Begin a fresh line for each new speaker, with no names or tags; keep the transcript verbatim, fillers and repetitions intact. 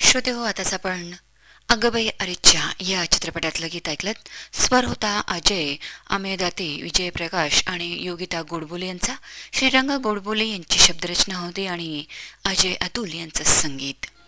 श्रोते हो, आताच आपण अगबाई अरेच्चा या चित्रपटातलं गीत ऐकलं. स्वर होता अजय अमेदाते, विजय प्रकाश आणि योगिता गोडबोले यांचा. श्रीरंग गोडबोले यांची शब्दरचना होती आणि अजय अतुल यांचं संगीत.